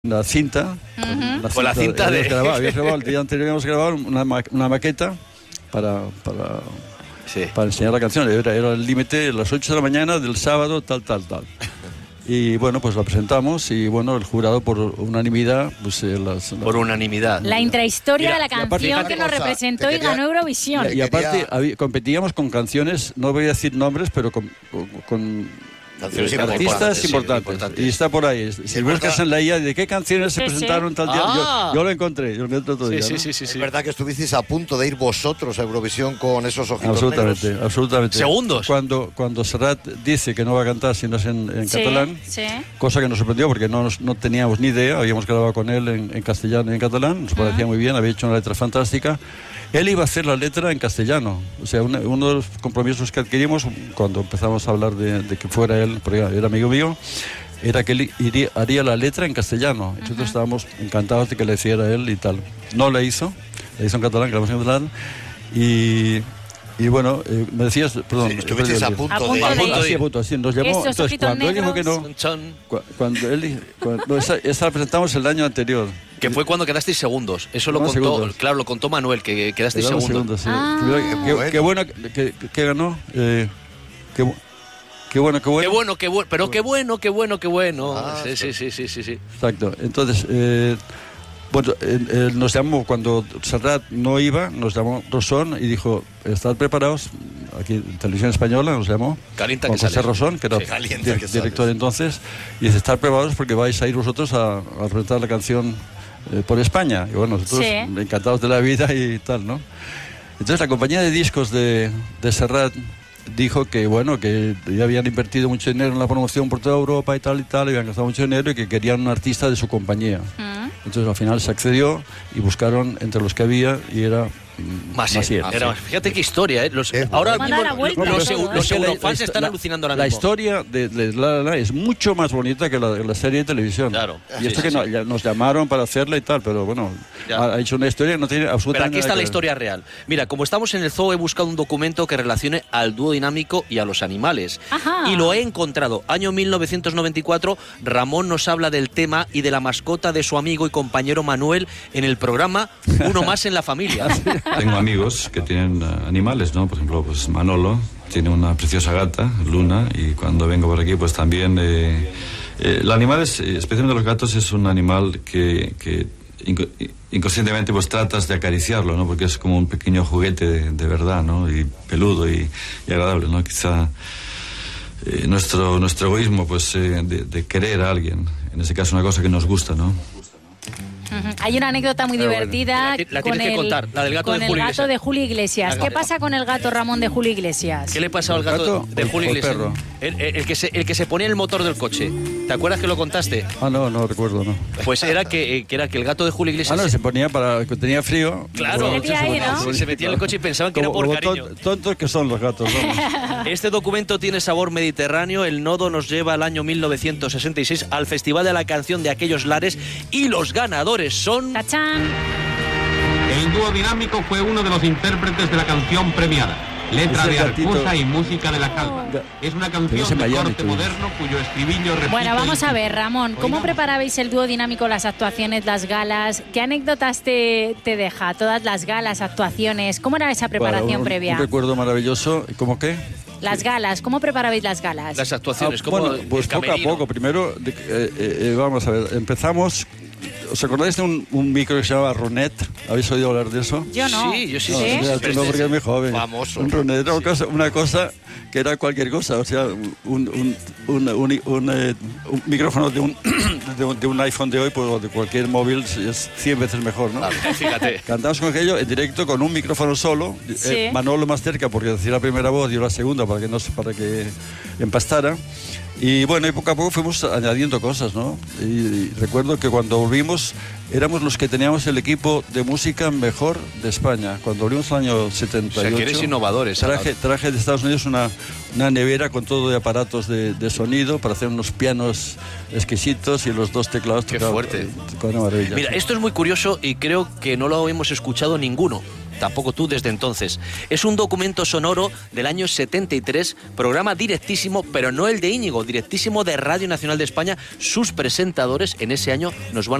la cinta. Con la cinta de... Habíamos grabado, el día anterior habíamos grabado una maqueta para enseñar la canción. Era el límite a las 8 de la mañana del sábado, tal. Y bueno, pues la presentamos y bueno, el jurado por unanimidad... Pues, por unanimidad. La intrahistoria de la canción que nos representó y ganó Eurovisión. Y aparte competíamos con canciones, no voy a decir nombres, pero con artistas importantes. Y está por ahí. Si buscas en la IA de qué canciones se presentaron tal día, yo lo encontré. Yo lo encontré otro día. Sí. Es verdad que estuvisteis a punto de ir vosotros a Eurovisión con esos ojitos negros. Absolutamente. Segundos. Cuando Serrat dice que no va a cantar si no es en catalán, cosa que nos sorprendió porque no teníamos ni idea, habíamos grabado con él en castellano y en catalán, nos parecía muy bien, había hecho una letra fantástica. Él iba a hacer la letra en castellano. O sea, uno de los compromisos que adquirimos cuando empezamos a hablar de que fuera él, porque era amigo mío, era que él haría la letra en castellano. Nosotros estábamos encantados de que le hiciera él y tal. No la hizo en catalán, grabamos en catalán. Y bueno, me decías, perdón. Estuvisteis a punto de ir. Así, nos llamó. Entonces, cuando él dijo que no, esa la presentamos el año anterior. Que fue cuando quedasteis segundos. Eso lo contó, claro, lo contó Manuel, que quedasteis segundos. Sí. Qué bueno que ganó. Qué bueno. Pero qué bueno. Sí. Exacto. Entonces, bueno, nos llamó cuando Serrat no iba, nos llamó Rosón y dijo, estad preparados, aquí en Televisión Española nos llamó, Calienta con que José sales. Rosón, que era director entonces, y dice, estad preparados porque vais a ir vosotros a presentar la canción por España. Y bueno, nosotros encantados de la vida y tal, ¿no? Entonces la compañía de discos de Serrat dijo que bueno, que ya habían invertido mucho dinero en la promoción por toda Europa y tal, y habían gastado mucho dinero y que querían un artista de su compañía. Entonces al final se accedió y buscaron entre los que había y era Massiel. Fíjate qué historia, ahora mismo los eurofans están alucinando ahora mismo. La historia de La La La es mucho más bonita que la serie de televisión. Claro. Y esto que nos llamaron para hacerla y tal, pero bueno, ha hecho una historia que no tiene absolutamente Pero aquí está nada la que historia real. Mira, como estamos en el zoo, he buscado un documento que relacione al dúo dinámico y a los animales. Ajá. Y lo he encontrado. Año 1994, Ramón nos habla del tema y de la mascota de su amigo y compañero Manuel en el programa Uno Más en la Familia. Tengo amigos que tienen animales, ¿no? Por ejemplo, pues Manolo tiene una preciosa gata, Luna, y cuando vengo por aquí, pues también... el animal, especialmente los gatos, es un animal que inconscientemente pues tratas de acariciarlo, ¿no? Porque es como un pequeño juguete de verdad, ¿no? Y peludo y agradable, ¿no? Quizá nuestro egoísmo, pues, de querer a alguien, en ese caso una cosa que nos gusta, ¿no? Hay una anécdota muy divertida la tienes que contar, la del gato de Julio Iglesias. ¿Qué pasa con el gato, Ramón, de Julio Iglesias? ¿Qué le pasa al gato de Julio Iglesias? El que se ponía en el motor del coche. ¿Te acuerdas que lo contaste? No recuerdo, no. Pues era que el gato de Julio Iglesias... se ponía que tenía frío. Claro, se metía en el coche y pensaban que era por cariño. Tontos que son los gatos, ¿no? Este documento tiene sabor mediterráneo. El nodo nos lleva al año 1966 al Festival de la Canción de aquellos lares y los ganadores son... ¡Tachán! El dúo dinámico fue uno de los intérpretes de la canción premiada. Letra de Arcusa y música de La Calva. Es una canción de corte moderno cuyo estribillo repite... Bueno, vamos a ver, Ramón, ¿cómo preparabais el dúo dinámico, las actuaciones, las galas? ¿Qué anécdotas te deja? Todas las galas, actuaciones, ¿cómo era esa preparación previa? Un recuerdo maravilloso. ¿Cómo qué? Las galas, ¿cómo preparabais las galas? Las actuaciones, bueno, pues poco a poco. Primero, vamos a ver, empezamos... ¿Os acordáis de un micro que se llamaba Ronet? ¿Habéis oído hablar de eso? Yo no. Sí, yo sí. No, porque es muy joven. Famoso. Un Ronet era una cosa que era cualquier cosa. O sea, un micrófono de un iPhone de hoy, pues de cualquier móvil, es 100 veces mejor, ¿no? Fíjate. Cantamos con aquello en directo con un micrófono solo. Manolo más cerca porque decía la primera voz, yo la segunda para que empastara. Y bueno, y poco a poco fuimos añadiendo cosas, ¿no? Y recuerdo que cuando volvimos éramos los que teníamos el equipo de música mejor de España. Cuando volvimos el año 78... O sea, que eres innovadores. Traje de Estados Unidos una nevera con todo de aparatos de sonido para hacer unos pianos exquisitos y los dos teclados. ¡Qué fuerte! Con una maravilla. Mira, esto es muy curioso y creo que no lo hemos escuchado ninguno. tampoco tú desde entonces. Es un documento sonoro del año 73, programa directísimo, pero no el de Íñigo, directísimo de Radio Nacional de España. Sus presentadores en ese año nos van